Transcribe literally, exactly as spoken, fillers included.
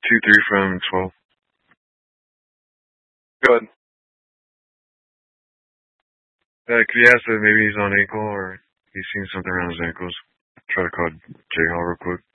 two three from twelve. Go ahead. Uh, could you ask if maybe he's on ankle or he's seen something around his ankles? Try to call J Hall real quick.